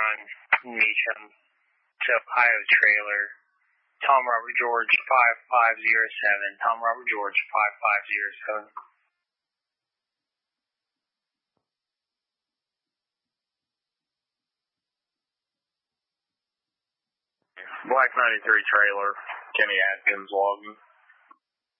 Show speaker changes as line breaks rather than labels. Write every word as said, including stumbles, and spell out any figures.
on Meacham to Ohio trailer. Tom Robert George five five zero seven. Tom Robert George five five zero seven.
Black ninety-three trailer, Kenny Atkins logging.